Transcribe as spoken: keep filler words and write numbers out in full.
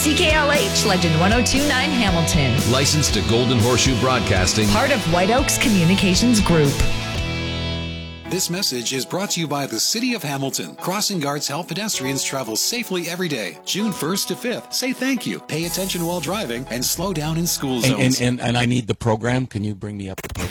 C K L H, Legend one oh two point nine Hamilton. Licensed to Golden Horseshoe Broadcasting. Part of White Oaks Communications Group. This message is brought to you by the City of Hamilton. Crossing guards help pedestrians travel safely every day. June first to fifth. Say thank you, pay attention while driving, and slow down in school zones. And, and, and, and I need the program. Can you bring me up the program?